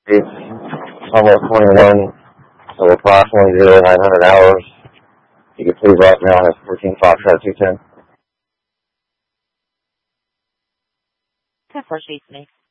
It's almost 21, so approximately 0900 hours. You can please route now as 14 Foxtrot 210. 10-4 Snake.